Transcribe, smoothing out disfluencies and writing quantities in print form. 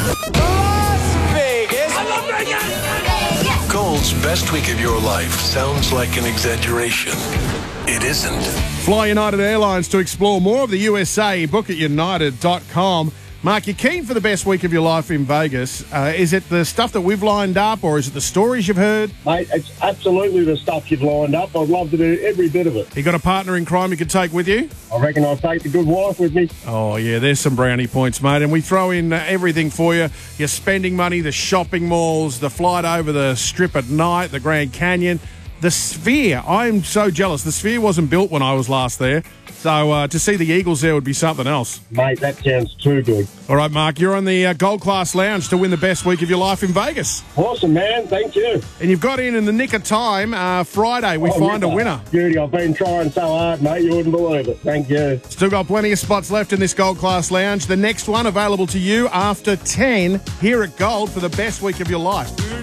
Las Vegas. I love Vegas. Gold's best week of your life sounds like an exaggeration. It isn't. Fly United Airlines to explore more of the USA. Book at united.com. Mark, you're keen for the best week of your life in Vegas. Is it the stuff that we've lined up, or is it the stories you've heard? Mate, it's absolutely the stuff you've lined up. I'd love to do every bit of it. You got a partner in crime you could take with you? I reckon I'll take the good wife with me. Oh, yeah, there's some brownie points, mate. And we throw in everything for you. Your spending money, the shopping malls, the flight over the Strip at night, the Grand Canyon. The Sphere, I'm so jealous. The Sphere wasn't built when I was last there. So to see the Eagles there would be something else. Mate, that sounds too good. All right, Mark, you're on the Gold Class Lounge to win the best week of your life in Vegas. Awesome, man. Thank you. And you've got in the nick of time. Friday, we find a winner. Beauty, I've been trying so hard, mate. You wouldn't believe it. Thank you. Still got plenty of spots left in this Gold Class Lounge. The next one available to you after 10 here at Gold for the best week of your life.